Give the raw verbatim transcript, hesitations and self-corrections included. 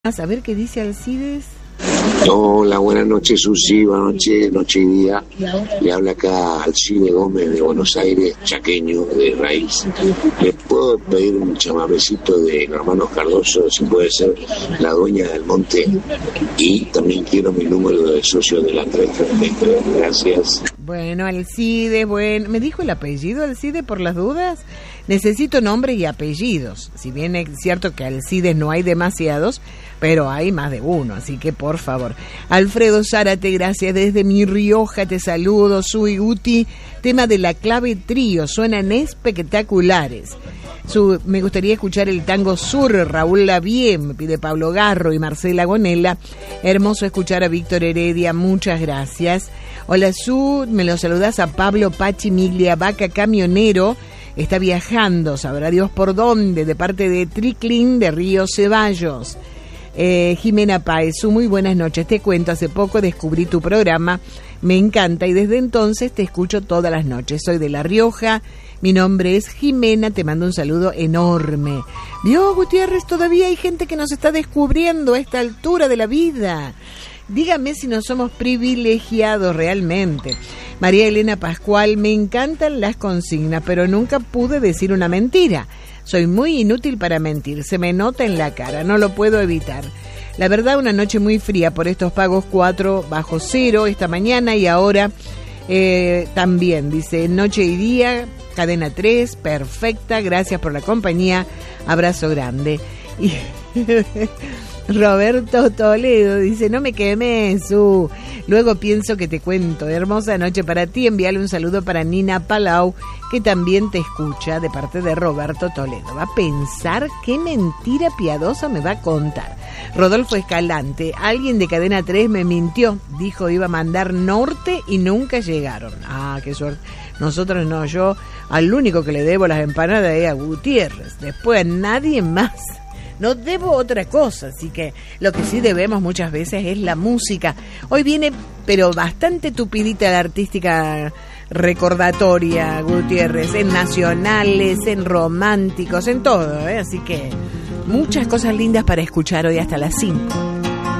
A saber qué dice Alcides. Hola, buenas noches, Susi, buenas noches, noche y día. Le habla acá Alcides Gómez de Buenos Aires, chaqueño de raíz. ¿Le puedo pedir un chamamecito de los hermanos Cardoso, si puede ser, La Dueña del Monte? Y también quiero mi número de socio de la tres treinta y tres. Gracias. Bueno, Alcides, bueno, ¿me dijo el apellido Alcides por las dudas? Necesito nombres y apellidos. Si bien es cierto que Alcides no hay demasiados, pero hay más de uno, así que por favor. Alfredo Zárate, gracias, desde Mi Rioja, te saludo. Sui Guti, tema de La Clave Trío, suenan espectaculares. Su, me gustaría escuchar el tango Sur, Raúl Lavie, me pide Pablo Garro y Marcela Gonella. Hermoso escuchar a Víctor Heredia, muchas gracias. Hola Su, me lo saludás a Pablo Pachi Miglia Vaca, camionero. Está viajando, sabrá Dios por dónde, de parte de Triclin de Río Ceballos. Eh, Jimena Paez, muy buenas noches. Te cuento, hace poco descubrí tu programa, me encanta y desde entonces te escucho todas las noches. Soy de La Rioja, mi nombre es Jimena, te mando un saludo enorme. Dios, Gutiérrez, todavía hay gente que nos está descubriendo a esta altura de la vida. Dígame si no somos privilegiados realmente. María Elena Pascual, me encantan las consignas, pero nunca pude decir una mentira. Soy muy inútil para mentir, se me nota en la cara, no lo puedo evitar. La verdad, una noche muy fría por estos pagos cuatro bajo cero esta mañana y ahora eh, también, dice, noche y día, cadena tres, perfecta, gracias por la compañía, abrazo grande. Y Roberto Toledo dice, no me quemes, su. Luego pienso que te cuento. Hermosa noche para ti. Envíale un saludo para Nina Palau, que también te escucha, de parte de Roberto Toledo. Va a pensar qué mentira piadosa me va a contar. Rodolfo Escalante, alguien de Cadena tres me mintió. Dijo iba a mandar norte y nunca llegaron. Ah, qué suerte. Nosotros no, yo al único que le debo las empanadas es a Gutiérrez. Después a nadie más. No debo otra cosa, así que lo que sí debemos muchas veces es la música. Hoy viene, pero bastante tupidita la artística recordatoria, Gutiérrez, en nacionales, en románticos, en todo, ¿eh? Así que muchas cosas lindas para escuchar hoy hasta las cinco.